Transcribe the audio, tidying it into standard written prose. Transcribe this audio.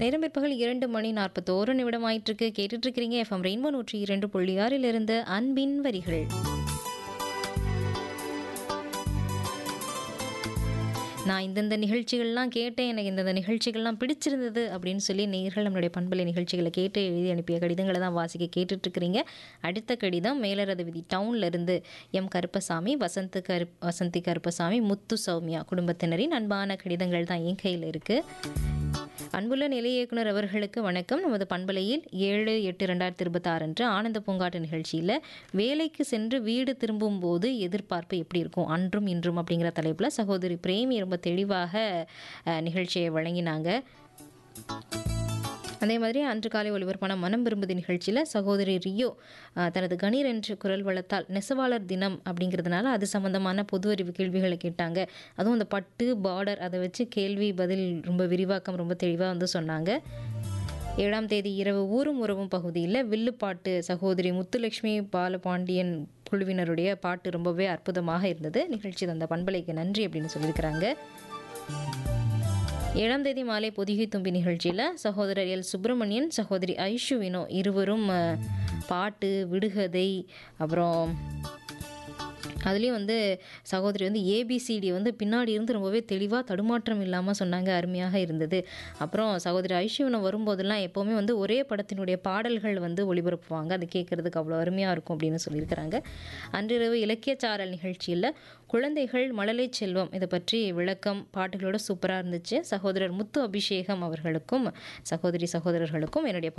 நேரம் பிற்பகல் 2:41 ஆயிட்டிருக்கு. கேட்டுட்டு இருக்கிறீங்க எஃப்எம் ரெயின்போ 102.6 அன்பின் வரிகள். நான் இந்தந்த நிகழ்ச்சிகள்லாம் கேட்டேன், எனக்கு இந்தந்த நிகழ்ச்சிகள்லாம் பிடிச்சிருந்தது அப்படின்னு சொல்லி நேயர்கள் நம்மளுடைய பண்பலை நிகழ்ச்சிகளை கேட்டு எழுதி அனுப்பிய கடிதங்களை தான் வாசிக்க கேட்டுட்ருக்கிறீங்க. அடுத்த கடிதம் மேலரத விதி டவுன்ல இருந்து எம் கருப்பசாமி, வசந்தி கருப்பசாமி, முத்து சௌமியா குடும்பத்தினரின் அன்பான கடிதங்கள் தான் என் கையில் இருக்குது. அன்புள்ள நிலைய இயக்குனர் அவர்களுக்கு வணக்கம். நமது பண்பலையில் 7/8/2026 அன்று ஆனந்த பூங்காட்டு நிகழ்ச்சியில் வேலைக்கு சென்று வீடு திரும்பும் போது எதிர்பார்ப்பு எப்படி இருக்கும் அன்றும் இன்றும் அப்படிங்கிற தலைப்பில் சகோதரி பிரேமி ரொம்ப தெளிவாக நிகழ்ச்சியை வழங்கினாங்க. அதே மாதிரி அன்று காலை ஒளிபரப்பான மனம் விரும்புதி நிகழ்ச்சியில் சகோதரி ரியோ தனது கணீர் என்ற குரல் வளத்தால் நெசவாளர் தினம் அப்படிங்கிறதுனால அது சம்மந்தமான பொது அறிவு கேள்விகளை கேட்டாங்க. அதுவும் அந்த பட்டு பார்டர் அதை வச்சு கேள்வி பதில் ரொம்ப விரிவாக்கம் ரொம்ப தெளிவாக வந்து சொன்னாங்க. 7ஆம் தேதி இரவு ஊரும் உறவும் பகுதியில் வில்லுப்பாட்டு சகோதரி முத்துலட்சுமி பாலபாண்டியன் குழுவினருடைய பாட்டு ரொம்பவே அற்புதமாக இருந்தது. நிகழ்ச்சி தந்த பண்பலைக்கு நன்றி அப்படின்னு சொல்லியிருக்கிறாங்க. 7ஆம் தேதி மாலை பொதிகை தும்பி நிகழ்ச்சியில் சகோதரர் எல் சுப்பிரமணியன், சகோதரி ஐஷு வினோ இருவரும் பாட்டு, விடுகதை, அப்புறம் அதுலேயும் வந்து சகோதரி வந்து ஏபிசிடி வந்து பின்னாடி இருந்து ரொம்பவே தெளிவாக தடுமாற்றம் இல்லாமல் சொன்னாங்க. அருமையாக இருந்தது. அப்புறம் சகோதரி ஐஷுவினை வரும்போதெல்லாம் எப்போவுமே வந்து ஒரே படத்தினுடைய பாடல்கள் வந்து ஒளிபரப்புவாங்க. அது கேட்குறதுக்கு அவ்வளோ அருமையாக இருக்கும் அப்படின்னு சொல்லியிருக்கிறாங்க. அன்றிரவு இலக்கியச்சாரல் நிகழ்ச்சியில் குழந்தைகள் மழலை செல்வம் இதை பற்றி விளக்கம் பாட்டுகளோட சூப்பராக இருந்துச்சு. சகோதரர் முத்து அபிஷேகம் அவர்களுக்கும் சகோதரர்களுக்கும் என்னுடைய